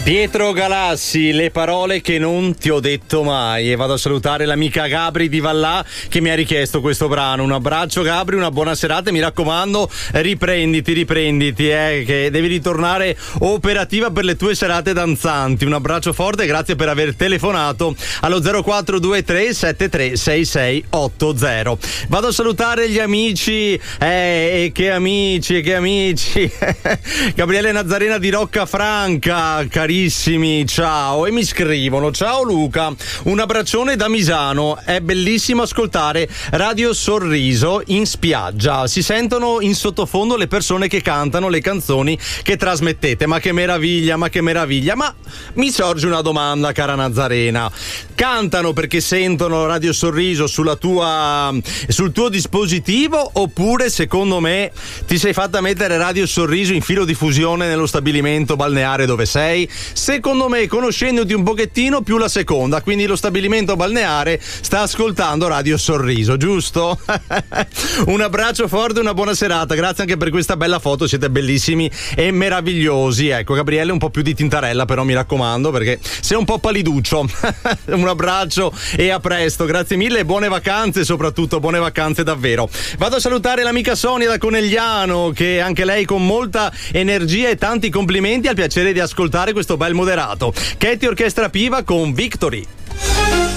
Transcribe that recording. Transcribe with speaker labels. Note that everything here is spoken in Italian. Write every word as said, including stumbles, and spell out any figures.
Speaker 1: Pietro Galassi, le parole che non ti ho detto mai. E vado a salutare l'amica Gabri di Vallà che mi ha richiesto questo brano. Un abbraccio Gabri, una buona serata e mi raccomando riprenditi, riprenditi eh, che devi ritornare operativa per le tue serate danzanti. Un abbraccio forte e grazie per aver telefonato allo zero quattro due tre sette tre sei sei otto zero. Vado a salutare gli amici, eh, e che amici, e che amici. Gabriele Nazzarena di Roccafranca, carissimi, ciao. E mi scrivono: ciao Luca, un abbraccione da Misano, è bellissimo ascoltare Radio Sorriso in spiaggia, si sentono in sottofondo le persone che cantano le canzoni che trasmettete, ma che meraviglia, ma che meraviglia. Ma mi sorge una domanda, cara Nazzarena: cantano perché sentono Radio Sorriso sulla tua, sul tuo dispositivo, oppure secondo me ti sei fatta mettere Radio Sorriso in filo diffusione nello stabilimento balneare dove sei? Secondo me, conoscendoti un pochettino, più la seconda, quindi lo stabilimento balneare sta ascoltando Radio Sorriso, giusto? Un abbraccio forte e una buona serata, grazie anche per questa bella foto, siete bellissimi e meravigliosi. Ecco, Gabriele, un po' più di tintarella però, mi raccomando, perché sei un po' paliduccio. Un abbraccio e a presto, grazie mille e buone vacanze, soprattutto buone vacanze davvero. Vado a salutare l'amica Sonia da Conegliano, che anche lei con molta energia e tanti complimenti ha il piacere di ascoltare questo bel moderato. Katie Orchestra Piva con Victory.